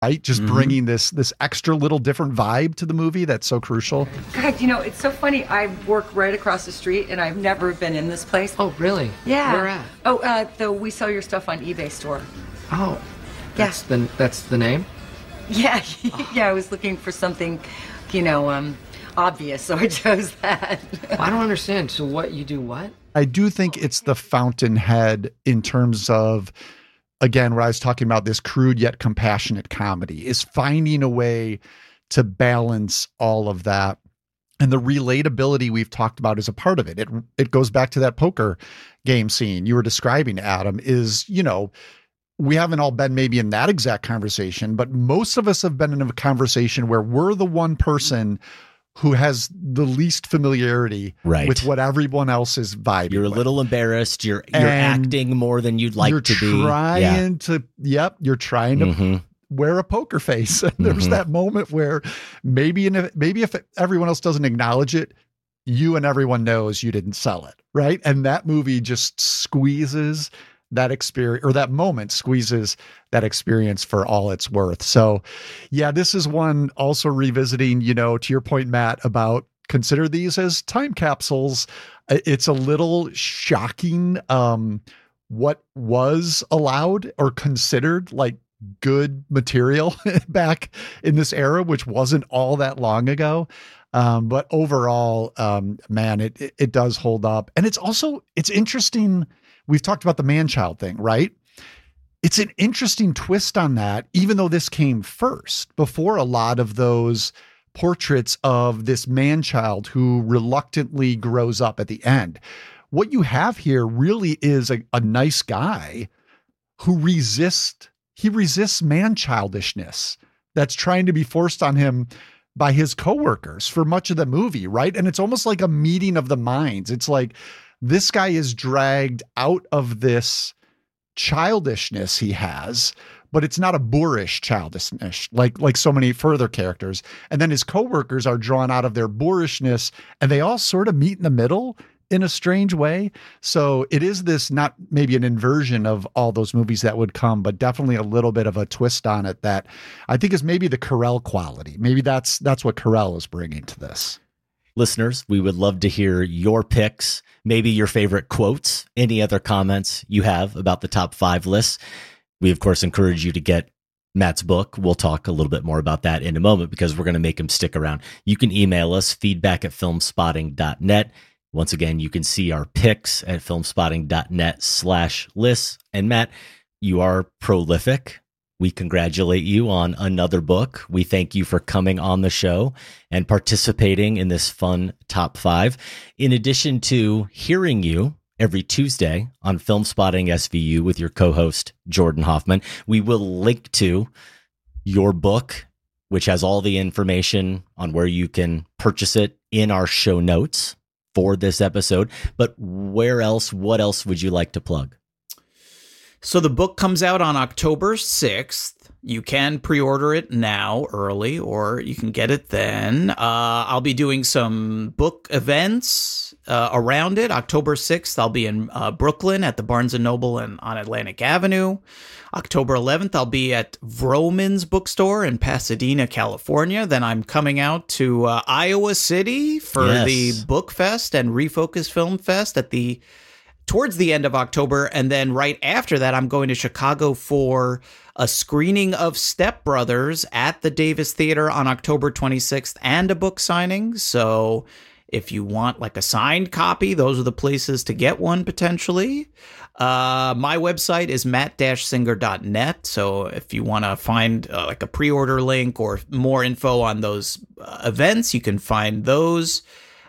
right? Just bringing this extra little different vibe to the movie that's so crucial. God, it's so funny. I work right across the street, and I've never been in this place. Oh, really? Yeah. Where at? Oh, the We Sell Your Stuff on eBay store. Oh, that's the name? Yeah, yeah. I was looking for something, obvious, so I chose that. I don't understand. So what, you do what? I do think it's the fountainhead in terms of, again, where I was talking about this crude yet compassionate comedy, is finding a way to balance all of that. And the relatability we've talked about is a part of it. It goes back to that poker game scene you were describing, Adam, is, we haven't all been maybe in that exact conversation, but most of us have been in a conversation where we're the one person who has the least familiarity with what everyone else is vibing. You're a little embarrassed. You're acting more than you'd like to be. You're trying to wear a poker face. And there's that moment where maybe if everyone else doesn't acknowledge it, you and everyone knows you didn't sell it, right? And that movie just squeezes that experience, or that moment squeezes that experience for all it's worth. So yeah, this is one also revisiting, to your point, Matt, about consider these as time capsules. It's a little shocking what was allowed or considered like good material back in this era, which wasn't all that long ago. But overall, man, it does hold up. And it's interesting. We've talked about the man-child thing, right? It's an interesting twist on that, even though this came first, before a lot of those portraits of this man-child who reluctantly grows up at the end. What you have here really is a nice guy who resists man-childishness that's trying to be forced on him by his coworkers for much of the movie, right? And it's almost like a meeting of the minds. It's like, this guy is dragged out of this childishness he has, but it's not a boorish childishness like so many further characters. And then his coworkers are drawn out of their boorishness, and they all sort of meet in the middle in a strange way. So it is this, not maybe an inversion of all those movies that would come, but definitely a little bit of a twist on it that I think is maybe the Carell quality. Maybe that's what Carell is bringing to this. Listeners, we would love to hear your picks, maybe your favorite quotes, any other comments you have about the top 5 lists. We, of course, encourage you to get Matt's book. We'll talk a little bit more about that in a moment because we're going to make him stick around. You can email us, feedback@filmspotting.net. Once again, you can see our picks at filmspotting.net/lists. And Matt, you are prolific. We congratulate you on another book. We thank you for coming on the show and participating in this fun top 5. In addition to hearing you every Tuesday on Film Spotting SVU with your co-host, Jordan Hoffman, we will link to your book, which has all the information on where you can purchase it in our show notes for this episode. But what else would you like to plug? So the book comes out on October 6th. You can pre-order it now early, or you can get it then. I'll be doing some book events around it. October 6th, I'll be in Brooklyn at the Barnes & Noble and on Atlantic Avenue. October 11th, I'll be at Vroman's Bookstore in Pasadena, California. Then I'm coming out to Iowa City for the Book Fest and Refocus Film Fest towards the end of October. And then right after that, I'm going to Chicago for a screening of Step Brothers at the Davis Theater on October 26th and a book signing. So if you want like a signed copy, those are the places to get one potentially. My website is matt-singer.net. So if you want to find like a pre-order link or more info on those events, you can find those.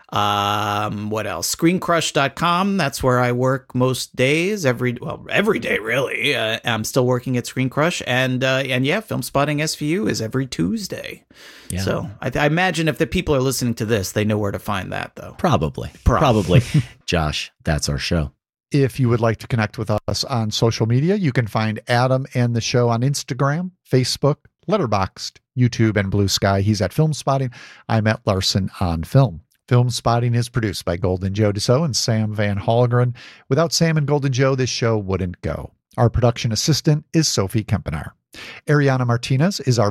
What else? ScreenCrush.com. That's where I work most days, every day, really. I'm still working at ScreenCrush. And yeah, Film Spotting SVU is every Tuesday. Yeah. So I imagine if the people are listening to this, they know where to find that, though. Probably. Josh, that's our show. If you would like to connect with us on social media, you can find Adam and the show on Instagram, Facebook, Letterboxd, YouTube, and Blue Sky. He's at Film Spotting. I'm at Larson on Film. Film Spotting is produced by Golden Joe Dassault and Sam Van Hallgren. Without Sam and Golden Joe, this show wouldn't go. Our production assistant is Sophie Kempenaar. Ariana Martinez is our